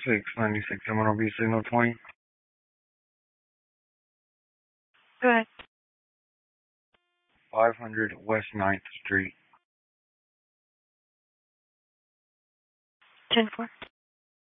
696 MNOB signal 20. Go ahead. 500 West 9th Street. 10-4.